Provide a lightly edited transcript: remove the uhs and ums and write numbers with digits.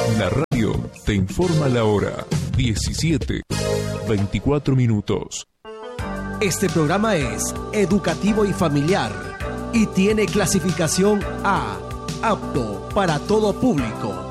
La radio te informa la hora 17:24. Este programa es educativo y familiar y tiene clasificación A, apto para todo público.